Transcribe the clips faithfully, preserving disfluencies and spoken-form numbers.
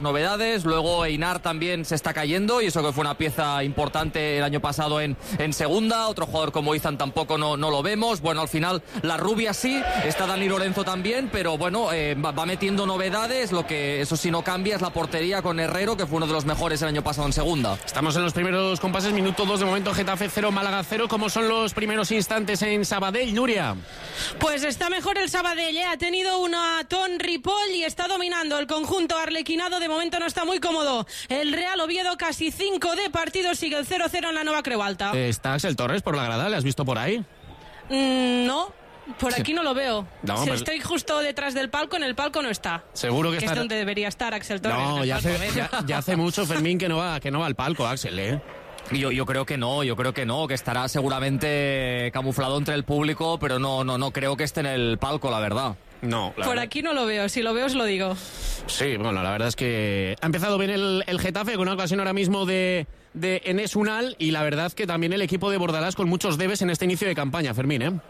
novedades, luego Einar también se está cayendo y eso que fue una pieza importante el año pasado en, en segunda, otro jugador como Izan tampoco no, no lo vemos, bueno al final la rubia sí, está Dani Lorenzo también, pero bueno eh, va, va metiendo novedades, lo que eso sí no cambia es la portería con Herrero que fue uno de los mejores el año pasado en segunda. Estamos en los primeros compases, minuto dos de momento, Getafe cero, Málaga cero. ¿Cómo son los primeros instantes en Sabadell, Nuria? Pues está mejor el Sabadell, ¿eh? Ha tenido una ton Ripoll y está dominando el conjunto arlequinado. De momento no está muy cómodo el Real Oviedo, casi cinco de partido, sigue el cero cero en la Nueva Creu Alta. ¿Está Axel Torres por la grada? ¿Le has visto por ahí? Mm, no, por aquí no lo veo. No, si pues... Estoy justo detrás del palco, en el palco no está. Seguro que, que está... es donde debería estar Axel Torres. No, ya hace, ya, ya hace mucho, Fermín, que no va, que no va al palco, Axel, ¿eh? Yo, yo creo que no, yo creo que no, que estará seguramente camuflado entre el público, pero no, no, no creo que esté en el palco, la verdad. No, por verdad. Aquí no lo veo, si lo veo os lo digo. Sí, bueno, la verdad es que ha empezado bien el, el Getafe con una ocasión ahora mismo de, de Enes Unal y la verdad que también el equipo de Bordalás con muchos debes en este inicio de campaña, Fermín, ¿eh?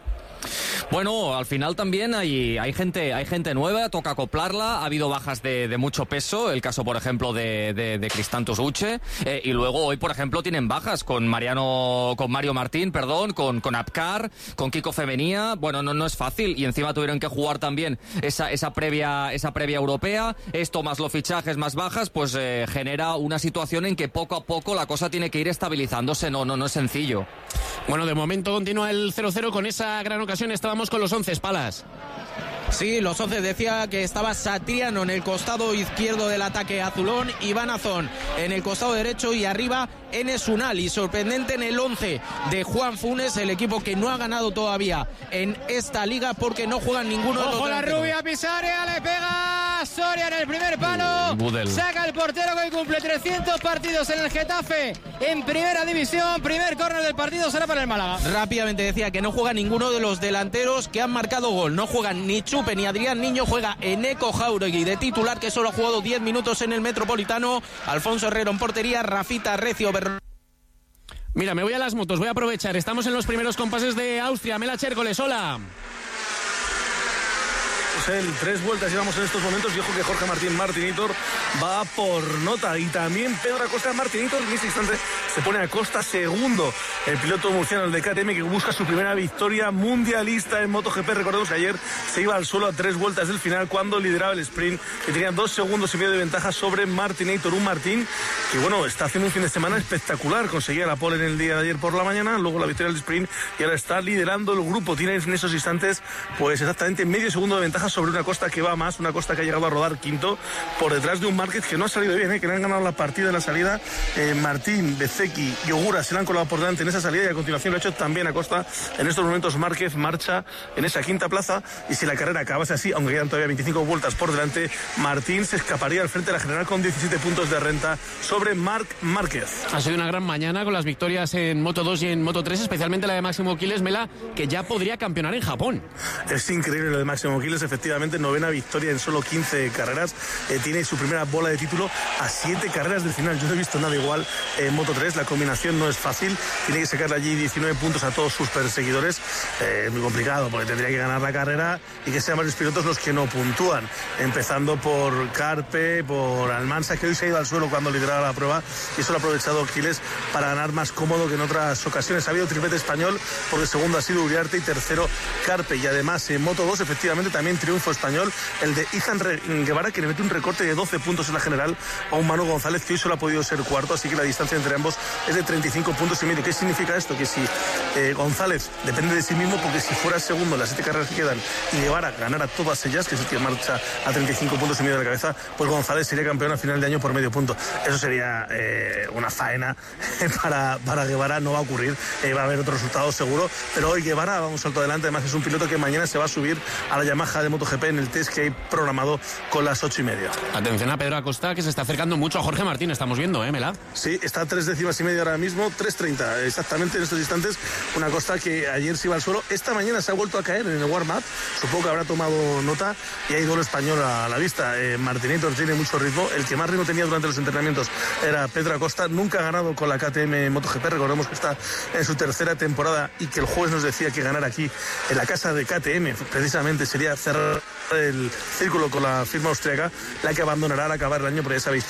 Bueno, al final también hay, hay gente hay gente nueva, toca acoplarla, ha habido bajas de, de mucho peso, el caso por ejemplo de, de, de Cristantus Uche, eh, y luego hoy por ejemplo tienen bajas con Mariano, con Mario Martín, perdón, con, con Apcar, con Kiko Femenía, bueno, no, no es fácil, y encima tuvieron que jugar también esa, esa previa, esa previa europea, esto más los fichajes más bajas, pues eh, genera una situación en que poco a poco la cosa tiene que ir estabilizándose, no, no, no es sencillo. Bueno, de momento continúa el cero cero con esa gran ocasión, estábamos con los once, Palas. Sí, los once decía que estaba Satriano en el costado izquierdo del ataque azulón, Iván Azón en el costado derecho y arriba Enes Unal. Y sorprendente en el once de Juan Funes, el equipo que no ha ganado todavía en esta liga porque no juegan ninguno de los Ojo la rubia, Pisaria, le pega Soria en el primer palo. Budel. Saca el portero que hoy cumple trescientos partidos en el Getafe en primera división. Primer córner del partido será para el Málaga. Rápidamente decía que no juega ninguno de los delanteros que han marcado gol. No juegan ni Chupe ni Adrián Niño, juega Eneco Jauregui de titular, que solo ha jugado diez minutos en el Metropolitano. Alfonso Herrero en portería, Rafita Recio Berro... Mira, me voy a las motos, voy a aprovechar. Estamos en los primeros compases de Austria. Mela Chércoles, hola. En tres vueltas llevamos en estos momentos y ojo que Jorge Martín Martinitor va por nota y también Pedro Acosta Martinitor en este instante se pone a Acosta segundo, el piloto murciano el de K T M que busca su primera victoria mundialista en MotoGP. Recordemos que ayer se iba al suelo a tres vueltas del final cuando lideraba el sprint, que tenía dos segundos y medio de ventaja sobre Martinitor, un Martín que bueno, está haciendo un fin de semana espectacular, conseguía la pole en el día de ayer por la mañana, luego la victoria del sprint y ahora está liderando el grupo, tiene en esos instantes pues exactamente medio segundo de ventaja sobre una Costa que va más, una Costa que ha llegado a rodar quinto por detrás de un Márquez que no ha salido bien, ¿eh? Que le han ganado la partida en la salida. eh, Martín, Bezeki y Ogura se le han colado por delante en esa salida y a continuación lo ha hecho también Acosta. En estos momentos Márquez marcha en esa quinta plaza y si la carrera acabase así, aunque quedan todavía veinticinco vueltas por delante, Martín se escaparía al frente de la general con diecisiete puntos de renta sobre Marc Márquez. Ha sido una gran mañana con las victorias en Moto dos y en Moto tres, especialmente la de Máximo Quiles, Mela, que ya podría campeonar en Japón. Es increíble lo de Máximo Quiles, efectivamente, novena victoria en solo quince carreras, eh, tiene su primera bola de título a siete carreras del final. Yo no he visto nada igual en Moto tres, la combinación no es fácil, tiene que sacarle allí diecinueve puntos a todos sus perseguidores, eh, es muy complicado porque tendría que ganar la carrera y que sean varios pilotos los que no puntúan, empezando por Carpe, por Almansa, que hoy se ha ido al suelo cuando lideraba la prueba y eso lo ha aprovechado Quiles para ganar más cómodo que en otras ocasiones. Ha habido triplete español porque segundo ha sido Uriarte y tercero Carpe, y además en Moto dos efectivamente también triunfo español, el de Izan Guevara, que le mete un recorte de doce puntos en la general a un Manu González que hoy solo ha podido ser cuarto, así que la distancia entre ambos es de treinta y cinco puntos y medio. ¿Qué significa esto? Que si eh, González depende de sí mismo, porque si fuera segundo en las siete carreras que quedan y Guevara ganara todas ellas, que es el que marcha a treinta y cinco puntos y medio de la cabeza, pues González sería campeón a final de año por medio punto. Eso sería eh, una faena para, para Guevara, no va a ocurrir, eh, va a haber otro resultado seguro, pero hoy Guevara va un salto adelante, además es un piloto que mañana se va a subir a la Yamaha de MotoGP en el test que hay programado con las ocho y media. Atención a Pedro Acosta, que se está acercando mucho a Jorge Martín, estamos viendo, ¿eh, Mela? Sí, está a tres décimas y media ahora mismo, tres treinta exactamente en estos instantes. Una Acosta que ayer se iba al suelo, esta mañana se ha vuelto a caer en el warm-up, supongo que habrá tomado nota y hay gol español a la vista. eh, Martinitor tiene mucho ritmo, el que más ritmo tenía durante los entrenamientos era Pedro Acosta, nunca ha ganado con la K T M MotoGP, recordemos que está en su tercera temporada y que el jueves nos decía que ganar aquí en la casa de K T M precisamente sería cerrar el círculo con la firma austríaca, la que abandonará al acabar el año, porque ya sabéis